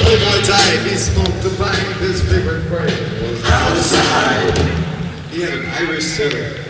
playboy type. He smoked a pipe. His favorite prey was out of sight. He had an Irish setter.